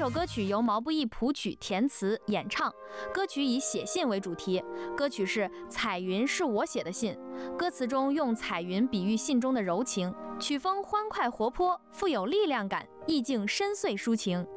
首歌曲由毛不易谱曲、填词、演唱。歌曲以写信为主题，歌曲是《彩云是我写的信》，歌词中用彩云比喻信中的柔情，曲风欢快活泼，富有力量感，意境深邃抒情。